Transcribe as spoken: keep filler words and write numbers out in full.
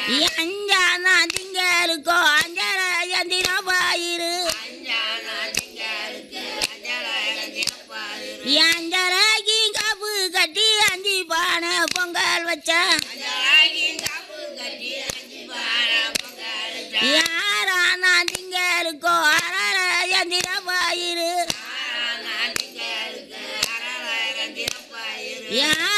அஞ்சானா திங்களுக்கோ அஞ்சர எந்தின பாயிரு அஞ்சரைக்கு காப்பு கட்டி அஞ்சு பானை பொங்கல் வச்சா யாரானா திங்களுக்கோ அரர எந்தின பாயிரு யார்